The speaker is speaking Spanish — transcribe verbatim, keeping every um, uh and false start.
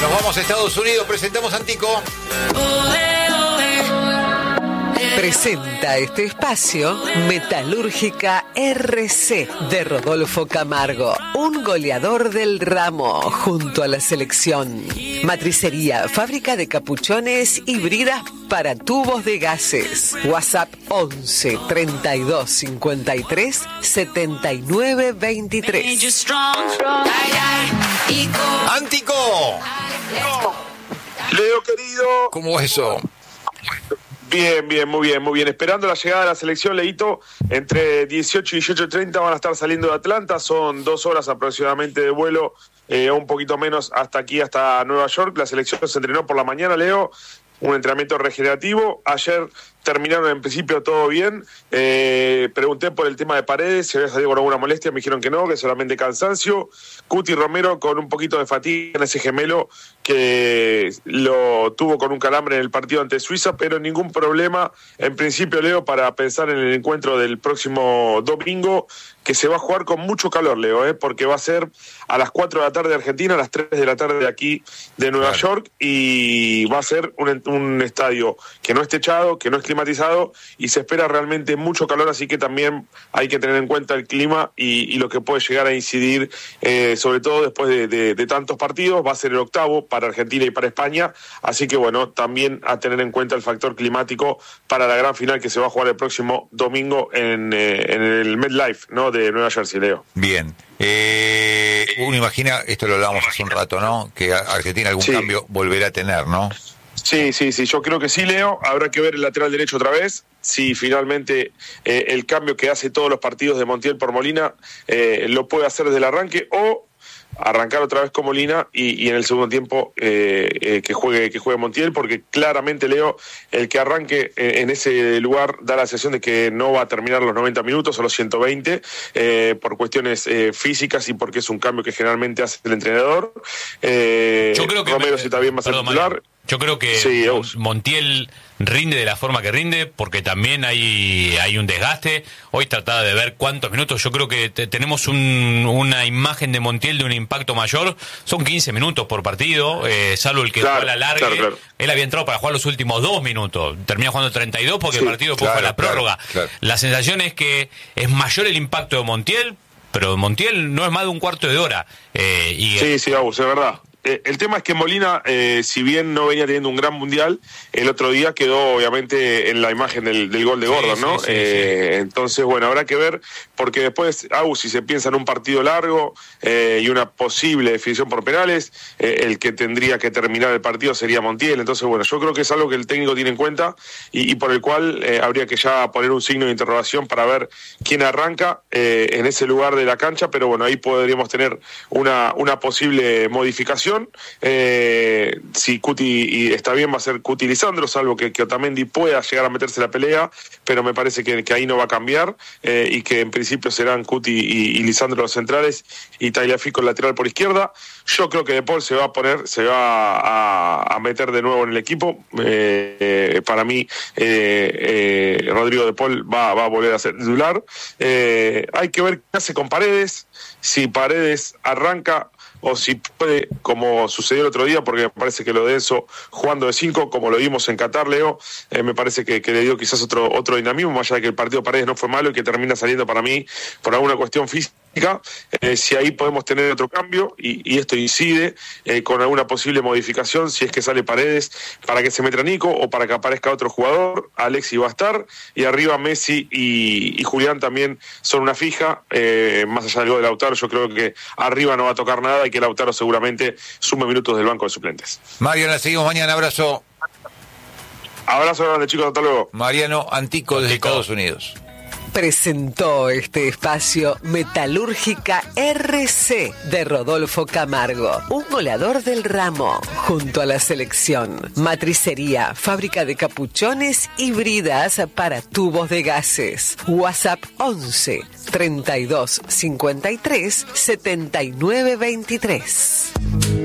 Nos vamos a Estados Unidos, presentamos Antico. Presenta este espacio Metalúrgica R C de Rodolfo Camargo, un goleador del ramo junto a la selección. Matricería, fábrica de capuchones y bridas para tubos de gases. WhatsApp once, treinta y dos, cincuenta y tres, setenta y nueve, veintitrés. ¡Antico! Leo, querido. ¿Cómo es eso? Bien, bien, muy bien, muy bien. Esperando la llegada de la selección, Leito, entre dieciocho y dieciocho treinta van a estar saliendo de Atlanta. Son dos horas aproximadamente de vuelo, eh, un poquito menos hasta aquí, hasta Nueva York. La selección se entrenó por la mañana, Leo, un entrenamiento regenerativo. Ayer terminaron en principio todo bien. Eh, pregunté por el tema de Paredes, si había salido con alguna molestia, me dijeron que no, que solamente cansancio. Cuti Romero con un poquito de fatiga en ese gemelo que lo tuvo con un calambre en el partido ante Suiza, pero ningún problema en principio, Leo, para pensar en el encuentro del próximo domingo, que se va a jugar con mucho calor, Leo, ¿eh? Porque va a ser a las cuatro de la tarde de Argentina, a las tres de la tarde de aquí de Nueva claro. York, y va a ser un, un estadio que no es techado, que no es climatizado, y se espera realmente mucho calor, así que también hay que tener en cuenta el clima y, y lo que puede llegar a incidir, eh, sobre todo después de, de, de tantos partidos. Va a ser el octavo para Argentina y para España, así que bueno, también a tener en cuenta el factor climático para la gran final que se va a jugar el próximo domingo en, eh, en el MetLife, ¿no?, de Nueva Jersey, Leo. Bien. Eh, uno imagina, esto lo hablábamos hace un rato, ¿no?, que Argentina algún sí. cambio volverá a tener, ¿no? Sí, sí, sí, yo creo que sí, Leo. Habrá que ver el lateral derecho otra vez. Si finalmente eh, el cambio que hace todos los partidos de Montiel por Molina eh, lo puede hacer desde el arranque, o arrancar otra vez con Molina y, y en el segundo tiempo eh, eh, que juegue que juegue Montiel, porque claramente, Leo, el que arranque eh, en ese lugar da la sensación de que no va a terminar los noventa minutos o los ciento veinte eh, por cuestiones eh, físicas y porque es un cambio que generalmente hace el entrenador. Eh, Yo creo que Romero me, si también va a ser perdón, titular. Mario. Yo creo que sí, Montiel rinde de la forma que rinde, porque también hay hay un desgaste. Hoy trataba de ver cuántos minutos. Yo creo que te, tenemos un, una imagen de Montiel de un impacto mayor. Son quince minutos por partido, eh, salvo el que claro, juega la larga. Claro, claro. Él había entrado para jugar los últimos dos minutos. Termina jugando treinta y dos porque sí, el partido después claro, fue la prórroga. Claro, claro. La sensación es que es mayor el impacto de Montiel, pero Montiel no es más de un cuarto de hora. Eh, y, sí, sí, Agus, es verdad. Eh, el tema es que Molina, eh, si bien no venía teniendo un gran mundial, el otro día quedó obviamente en la imagen del, del gol de Gordon, sí, ¿no? Sí, sí, eh, sí. Entonces, bueno, habrá que ver, porque después, Agus, si se piensa en un partido largo eh, y una posible definición por penales, eh, el que tendría que terminar el partido sería Montiel. Entonces, bueno, yo creo que es algo que el técnico tiene en cuenta y, y por el cual eh, habría que ya poner un signo de interrogación para ver quién arranca eh, en ese lugar de la cancha, pero bueno, ahí podríamos tener una, una posible modificación. Eh, si Cuti está bien, va a ser Cuti Lisandro, salvo que, que Otamendi pueda llegar a meterse en la pelea, pero me parece que, que ahí no va a cambiar eh, y que en principio serán Cuti y, y Lisandro los centrales y Tagliafico el lateral por izquierda. Yo creo que De Paul se va a poner, se va a, a meter de nuevo en el equipo. Eh, eh, para mí, eh, eh, Rodrigo De Paul va, va a volver a ser titular. Eh, hay que ver qué hace con Paredes, si Paredes arranca o si puede, como sucedió el otro día, porque me parece que lo de eso, jugando de cinco, como lo vimos en Qatar, Leo, eh, me parece que, que le dio quizás otro otro dinamismo, más allá de que el partido de Paredes no fue malo y que termina saliendo para mí por alguna cuestión física. Eh, si ahí podemos tener otro cambio y, y esto incide eh, con alguna posible modificación, si es que sale Paredes para que se meta Nico o para que aparezca otro jugador. Alexis va a estar y arriba Messi y, y Julián también son una fija, eh, más allá del gol de Lautaro. Yo creo que arriba no va a tocar nada y que Lautaro seguramente sume minutos del banco de suplentes. Mario, la seguimos mañana, abrazo. Abrazo grande, chicos, hasta luego. Mariano Antico, desde Estados Unidos. Presentó este espacio Metalúrgica R C de Rodolfo Camargo, un goleador del ramo junto a la selección. Matricería, fábrica de capuchones y bridas para tubos de gases. WhatsApp once, treinta y dos, cincuenta y tres, setenta y nueve, veintitrés.